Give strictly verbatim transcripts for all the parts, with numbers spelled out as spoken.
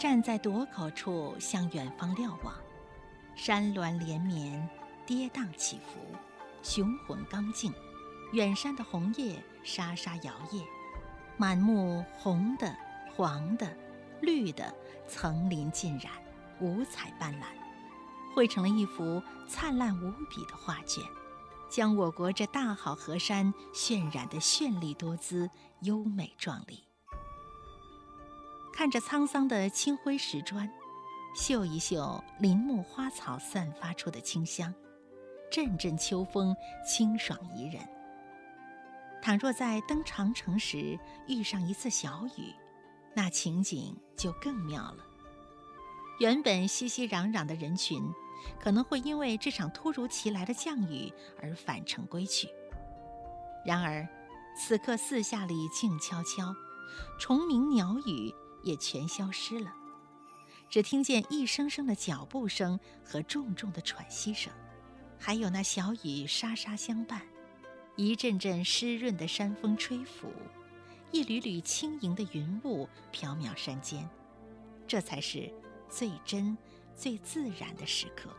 站在垛口处向远方瞭望，山峦连绵，跌宕起伏，雄浑刚劲。远山的红叶沙沙摇曳，满目红的、黄的、绿的，层林尽染，五彩斑斓，绘成了一幅灿烂无比的画卷，将我国这大好河山渲染得绚丽多姿、优美壮丽。看着沧桑的青灰石砖，嗅一嗅林木花草散发出的清香，阵阵秋风清爽宜人。倘若在登长城时遇上一次小雨，那情景就更妙了。原本熙熙攘攘的人群，可能会因为这场突如其来的降雨而返程归去。然而，此刻四下里静悄悄，虫鸣鸟语也全消失了，只听见一声声的脚步声和重重的喘息声，还有那小雨沙沙相伴，一阵阵湿润的山风吹拂，一缕缕轻盈的云雾缥缈山间，这才是最真最自然的时刻。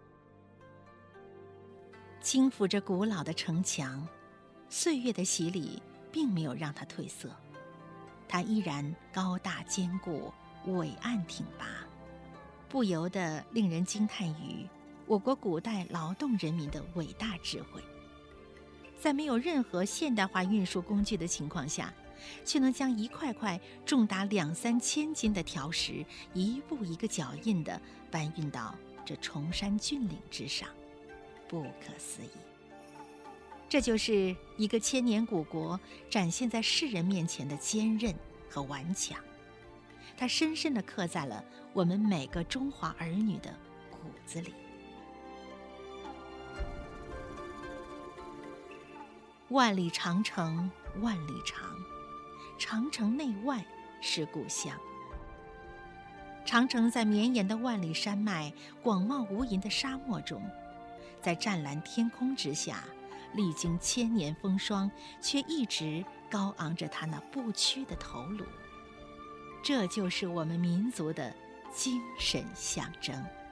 轻抚着古老的城墙，岁月的洗礼并没有让它褪色，它依然高大坚固，伟岸挺拔，不由得令人惊叹于我国古代劳动人民的伟大智慧。在没有任何现代化运输工具的情况下，却能将一块块重达两三千斤的条石一步一个脚印地搬运到这崇山峻岭之上，不可思议。这就是一个千年古国展现在世人面前的坚韧和顽强，它深深地刻在了我们每个中华儿女的骨子里。万里长城万里长，长城内外是故乡。长城在绵延的万里山脉、广袤无垠的沙漠中，在湛蓝天空之下，历经千年风霜，却一直高昂着它那不屈的头颅。这就是我们民族的精神象征。